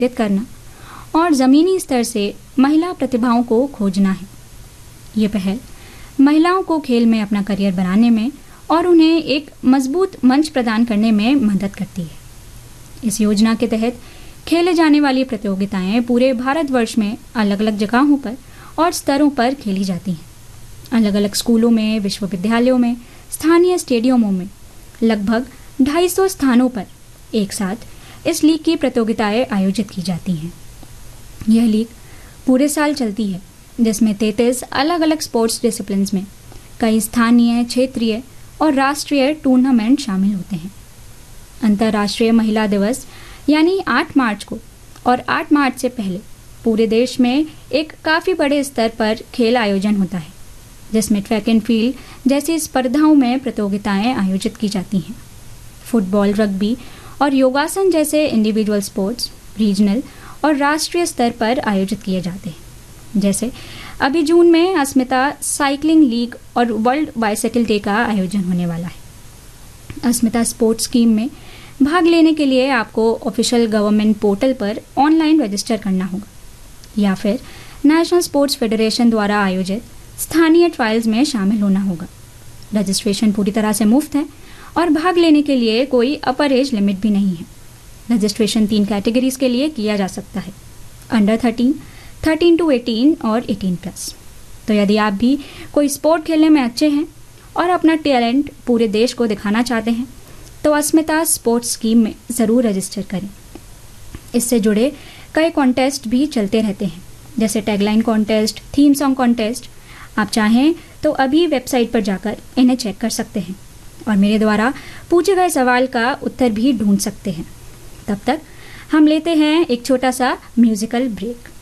प्रेरित करना और ज़मीनी स्तर से महिला प्रतिभाओं को खोजना है। ये पहल महिलाओं को खेल में अपना करियर बनाने में और उन्हें एक मजबूत मंच प्रदान करने में मदद करती है। इस योजना के तहत खेले जाने वाली प्रतियोगिताएं पूरे भारतवर्ष में अलग अलग जगहों पर और स्तरों पर खेली जाती हैं। अलग अलग स्कूलों में, विश्वविद्यालयों में, स्थानीय स्टेडियमों में लगभग 250 स्थानों पर एक साथ इस लीग की प्रतियोगिताएं आयोजित की जाती हैं। यह लीग पूरे साल चलती है, जिसमें 33 अलग अलग स्पोर्ट्स डिसिप्लिन्स में कई स्थानीय, क्षेत्रीय और राष्ट्रीय टूर्नामेंट शामिल होते हैं। अंतर्राष्ट्रीय महिला दिवस यानी 8 मार्च को और 8 मार्च से पहले पूरे देश में एक काफ़ी बड़े स्तर पर खेल आयोजन होता है, जिसमें ट्रैक एंड फील्ड जैसी स्पर्धाओं में प्रतियोगिताएं आयोजित की जाती हैं। फुटबॉल, रग्बी और योगासन जैसे इंडिविजुअल स्पोर्ट्स रीजनल और राष्ट्रीय स्तर पर आयोजित किए जाते हैं। जैसे अभी जून में अस्मिता साइकिलिंग लीग और वर्ल्ड बाइसाइकिल डे का आयोजन होने वाला है। अस्मिता स्पोर्ट्स स्कीम में भाग लेने के लिए आपको ऑफिशियल गवर्नमेंट पोर्टल पर ऑनलाइन रजिस्टर करना होगा या फिर नेशनल स्पोर्ट्स फेडरेशन द्वारा आयोजित स्थानीय ट्रायल्स में शामिल होना होगा। रजिस्ट्रेशन पूरी तरह से मुफ्त है और भाग लेने के लिए कोई अपर एज लिमिट भी नहीं है। रजिस्ट्रेशन 3 कैटेगरीज के लिए किया जा सकता है: अंडर 13, 13 to 18 और 18+। तो यदि आप भी कोई स्पोर्ट खेलने में अच्छे हैं और अपना टैलेंट पूरे देश को दिखाना चाहते हैं तो अस्मिता स्पोर्ट्स स्कीम में ज़रूर रजिस्टर करें। इससे जुड़े कई कॉन्टेस्ट भी चलते रहते हैं, जैसे tagline contest, theme song contest. आप चाहें तो अभी वेबसाइट पर जाकर इन्हें चेक कर सकते हैं और मेरे द्वारा पूछे गए सवाल का उत्तर भी ढूंढ सकते हैं। तब तक हम लेते हैं एक छोटा सा म्यूजिकल ब्रेक।